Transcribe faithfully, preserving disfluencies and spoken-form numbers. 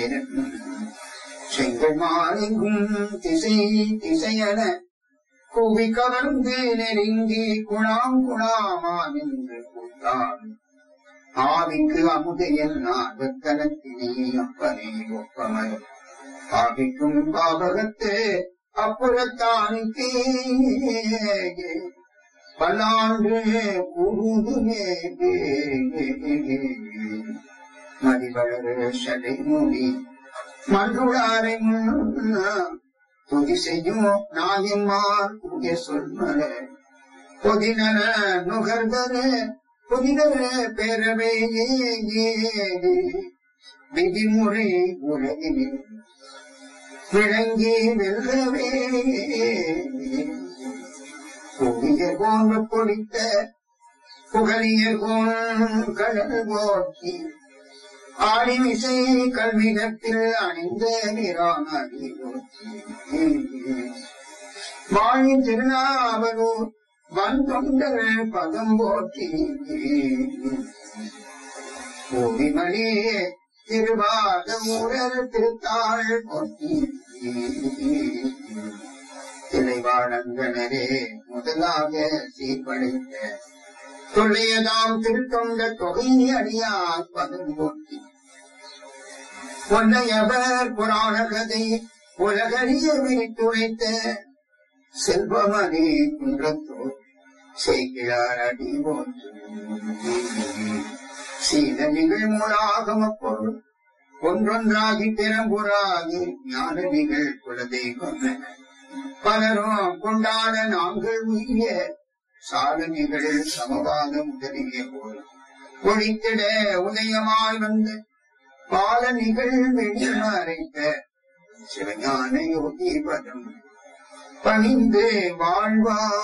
செங்கல் மாறெங்கும் திசை திசையென கூவி கவர்ந்து நெருங்கி குணாம் குணாமா நின்று கூட்டான் ஆவிக்கு அமுதையல் நாகத்தனத்தினே அப்பனே ஒப்பமர் ஆவிக்கும் பாபகத்தே அப்புறத்தானுக்கே பல்லாண்டு கூடுமே மதிவளர சடை மூடி மன்றுளாரை துதி செய்யும் நாயன்மார் தூய சொல்மர பொதினர நுகர்தர புனிதர பேரவே விதிமுறை உலகினில் விளங்கி வெல்கவே புதிய கோன் பொடித்த புகழிய கோன் கடல் போக்கி ஆடிமிசை கல்விதத்தில் அணிந்த நிரானி வாழி திருநாவலூர் வந்தொண்டர்கள் பதம் போற்றி ஓவிமணியே திருவாத ஊரர் திருத்தாள் போற்றி திளைவாழங்கனரே முதலாக சீர்படைத்த தொல்லையதாம் திருத்தொண்ட தொகை அடியார் பதம் போற்றி பொன்னையவர் புராண கதை உலகறிய விரித்துரைத்த செல்வமணி குன்றத்தோர் செய்கிறார் அடி போன்று சீன நிகழ் மூலாகம பொருள் ஒன்றொன்றாகி பெரம்புறாகி ஞான நிகழ் குலதெய்வம் பலரும் கொண்டாட நாங்கள் உரிய சாதனைகள் சமவாத முதலிய போல் ஒழித்திட உதயமாய் வந்த பால நிகழ் வெளிமறைத்த சிவஞான யோகி பதம் பணிந்து வாழ்வா